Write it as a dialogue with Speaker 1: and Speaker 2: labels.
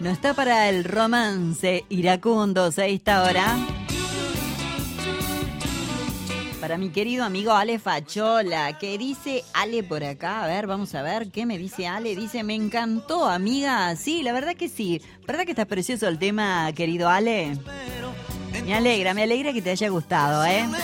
Speaker 1: No está para el romance iracundos a esta hora. Para mi querido amigo Ale Fachola, que dice Ale por acá. A ver, vamos a ver qué me dice Ale. Dice, me encantó, amiga. Sí, la verdad que sí. ¿Verdad que está precioso el tema, querido Ale? Me alegra que te haya gustado, ¿eh?